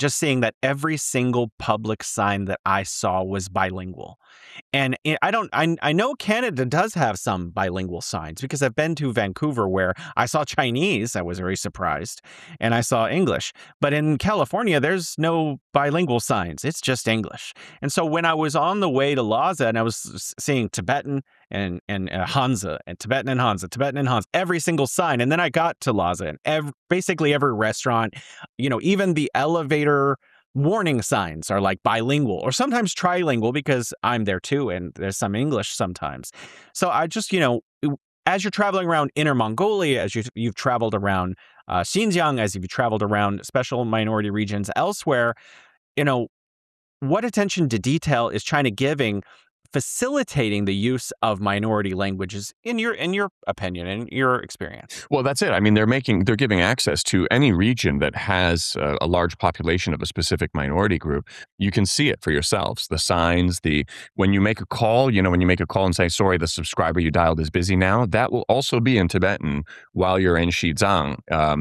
just seeing that every single public sign that I saw was bilingual. And I know Canada does have some bilingual signs because I've been to Vancouver where I saw Chinese. I was very surprised. And I saw English. But in California, there's no bilingual signs. It's just English. And so when I was on the way to Lhasa and I was seeing Tibetan and Hansa and Tibetan and Hansa, Tibetan and Hansa, every single sign. And then I got to Lhasa and basically every restaurant, even the elevator warning signs are like bilingual or sometimes trilingual because I'm there too and there's some English sometimes. So I just, as you're traveling around Inner Mongolia, as you've traveled around Xinjiang, as you've traveled around special minority regions elsewhere, you know, what attention to detail is China giving facilitating the use of minority languages in your opinion, in your experience? Well, that's it. I mean, they're giving access to any region that has a large population of a specific minority group. You can see it for yourselves. The signs, when you make a call, when you make a call and say, sorry, the subscriber you dialed is busy now, that will also be in Tibetan while you're in Xizang.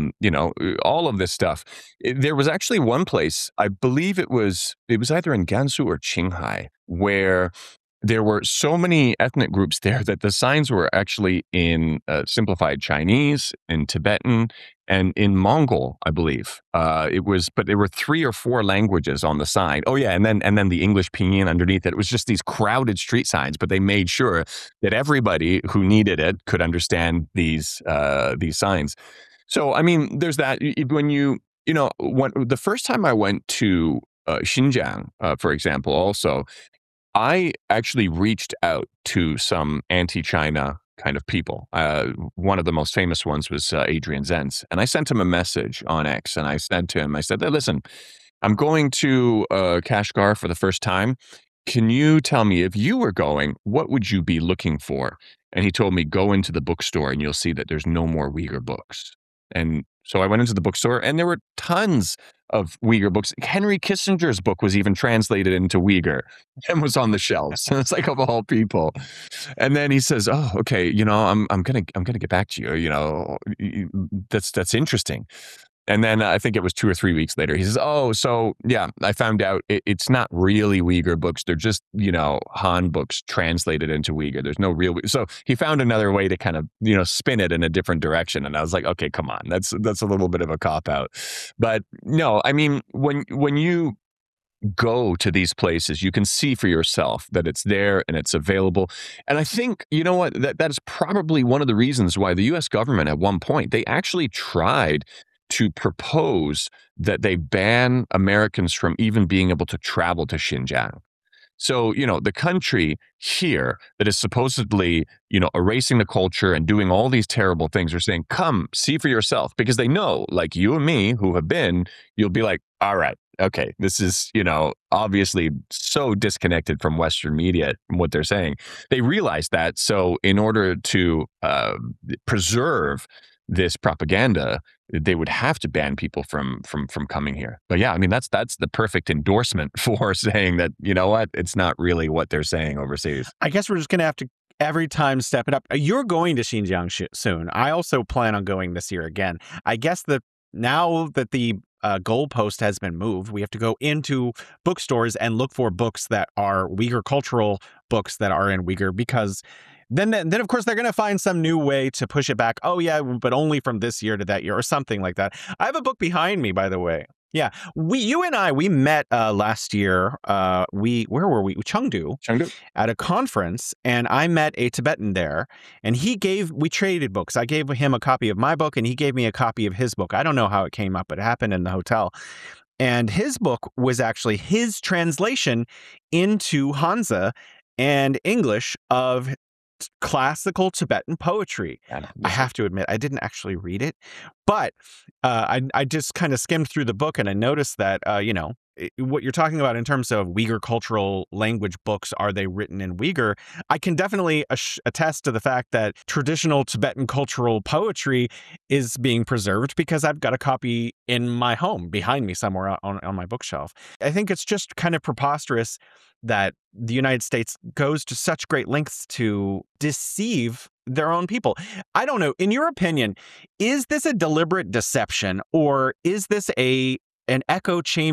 All of this stuff. There was actually one place, I believe it was either in Gansu or Qinghai, where there were so many ethnic groups there that the signs were actually in simplified Chinese, in Tibetan, and in Mongol, I believe. But there were 3 or 4 languages on the sign. Oh yeah, and then the English pinyin underneath it. It was just these crowded street signs, but they made sure that everybody who needed it could understand these signs. So I mean, there's that. When the first time I went to Xinjiang, for example, also. I actually reached out to some anti-China kind of people. One of the most famous ones was Adrian Zenz. And I sent him a message on X, and I said to him, hey, listen, I'm going to Kashgar for the first time. Can you tell me, if you were going, what would you be looking for? And he told me, go into the bookstore and you'll see that there's no more Uyghur books. And so I went into the bookstore and there were tons of Uyghur books. Henry Kissinger's book was even translated into Uyghur and was on the shelves. And it's like, of all people. And then he says, "Oh, okay, I'm gonna get back to you. That's interesting." And then I think it was 2 or 3 weeks later, he says, "Oh, so yeah, I found out it's not really Uyghur books. They're just, Han books translated into Uyghur. There's no real." So he found another way to kind of, spin it in a different direction. And I was like, okay, come on, that's a little bit of a cop out. But no, I mean, when you go to these places, you can see for yourself that it's there and it's available. And I think, you know what, that is probably one of the reasons why the U.S. government at one point, they actually tried to propose that they ban Americans from even being able to travel to Xinjiang. So, the country here that is supposedly, erasing the culture and doing all these terrible things are saying, come see for yourself, because they know, like you and me who have been, you'll be like, all right, okay, this is, obviously so disconnected from Western media and what they're saying. They realize that. So in order to preserve this propaganda, they would have to ban people from coming here. But yeah, I mean, that's the perfect endorsement for saying that, you know what, it's not really what they're saying overseas. I guess we're just going to have to every time step it up. You're going to Xinjiang soon. I also plan on going this year again. I guess that now that the goalpost has been moved, we have to go into bookstores and look for books that are Uyghur cultural books that are in Uyghur, because then of course they're going to find some new way to push it back. Oh yeah, but only from this year to that year or something like that. I have a book behind me, by the way. Yeah, you and I met last year. Where were we? Chengdu, at a conference, and I met a Tibetan there, and we traded books. I gave him a copy of my book, and he gave me a copy of his book. I don't know how it came up, but it happened in the hotel. And his book was actually his translation into Hansa and English of classical Tibetan poetry. I have to admit, I didn't actually read it, but I just kind of skimmed through the book and I noticed that, what you're talking about in terms of Uyghur cultural language books, are they written in Uyghur? I can definitely attest to the fact that traditional Tibetan cultural poetry is being preserved because I've got a copy in my home behind me somewhere on my bookshelf. I think it's just kind of preposterous that the United States goes to such great lengths to deceive their own people. I don't know. In your opinion, is this a deliberate deception, or is this an echo chamber